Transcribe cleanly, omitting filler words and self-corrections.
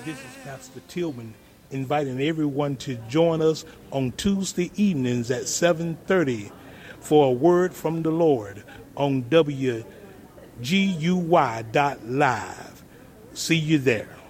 This is Pastor Tillman inviting everyone to join us on Tuesday evenings at 7:30 for a word from the Lord on WGUY.live. See you there.